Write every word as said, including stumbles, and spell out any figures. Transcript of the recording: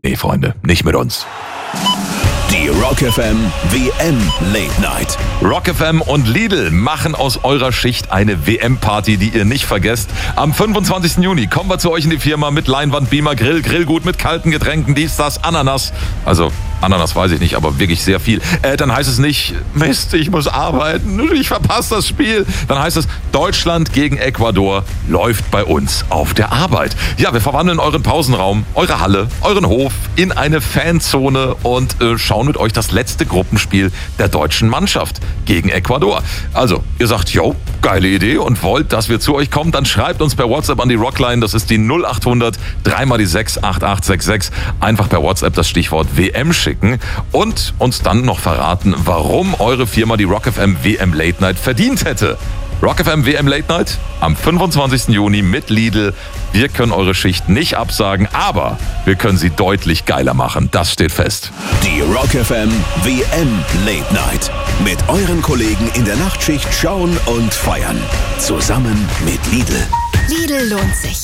Nee, Freunde, nicht mit uns. Die Rock F M W M Late Night. Rock F M und Lidl machen aus eurer Schicht eine W M-Party, die ihr nicht vergesst. Am fünfundzwanzigsten Juni kommen wir zu euch in die Firma mit Leinwand, Beamer, Grill, Grillgut mit kalten Getränken, dies, das, Ananas. Also Ananas weiß ich nicht, aber wirklich sehr viel. Äh, dann heißt es nicht, Mist, ich muss arbeiten, ich verpasse das Spiel. Dann heißt es, Deutschland gegen Ecuador läuft bei uns auf der Arbeit. Ja, wir verwandeln euren Pausenraum, eure Halle, euren Hof in eine Fanzone und äh, schauen mit euch das letzte Gruppenspiel der deutschen Mannschaft gegen Ecuador. Also, ihr sagt, yo, geile Idee und wollt, dass wir zu euch kommen, dann schreibt uns per WhatsApp an die Rockline, das ist die null acht hundert drei mal die sechs acht acht sechs sechs. Einfach per WhatsApp das Stichwort W M schicken und uns dann noch verraten, warum eure Firma die Rock F M W M Late Night verdient hätte. Rock F M W M Late Night am fünfundzwanzigsten Juni mit Lidl. Wir können eure Schicht nicht absagen, aber wir können sie deutlich geiler machen. Das steht fest. Die Rock F M W M Late Night. Mit euren Kollegen in der Nachtschicht schauen und feiern. Zusammen mit Lidl. Lidl lohnt sich.